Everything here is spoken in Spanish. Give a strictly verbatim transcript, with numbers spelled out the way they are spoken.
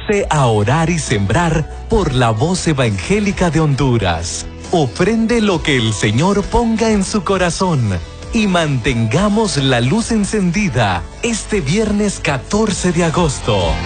Únase a orar y sembrar por la voz evangélica de Honduras. Ofrende lo que el Señor ponga en su corazón y mantengamos la luz encendida este viernes catorce de agosto.